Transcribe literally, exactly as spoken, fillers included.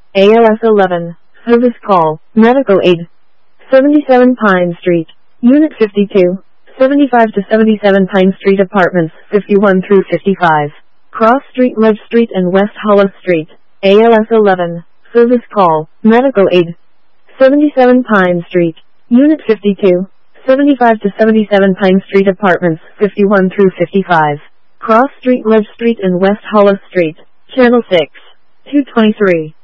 A L S eleven, service call, medical aid. seventy-seven Pine Street, Unit fifty-two, seventy-five to seventy-seven Pine Street Apartments, fifty-one through fifty-five. Cross Street, Ledge Street and West Hollow Street. A L S eleven, service call, medical aid. seventy-seven Pine Street, Unit fifty-two, seventy-five to seventy-seven Pine Street Apartments, fifty-one through fifty-five. Cross Street, Ledge Street and West Hollow Street. Channel six, two twenty-three.